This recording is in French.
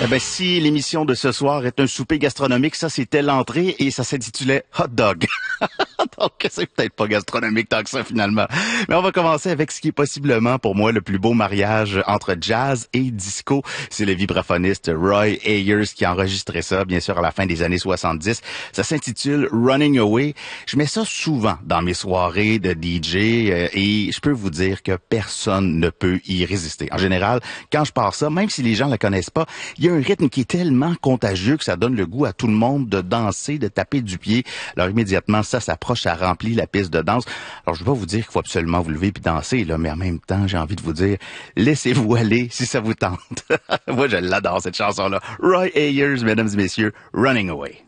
Eh ben, si l'émission de ce soir est un souper gastronomique, ça c'était l'entrée et ça s'intitulait Hot Dog. Donc c'est peut-être pas gastronomique tant que ça finalement. Mais on va commencer avec ce qui est possiblement pour moi le plus beau mariage entre jazz et disco. C'est le vibraphoniste Roy Ayers qui a enregistré ça, bien sûr, à la fin des années 70. Ça s'intitule Running Away. Je mets ça souvent dans mes soirées de DJ et je peux vous dire que personne ne peut y résister. En général, quand je pars ça, même si les gens la connaissent pas, il y a un rythme qui est tellement contagieux que ça donne le goût à tout le monde de danser, de taper du pied. Alors immédiatement, ça s'approche, ça remplit la piste de danse. Alors je vais pas vous dire qu'il faut absolument vous lever puis danser, là, mais en même temps, j'ai envie de vous dire, laissez-vous aller si ça vous tente. Moi, je l'adore cette chanson-là. Roy Ayers, mesdames et messieurs, Running Away.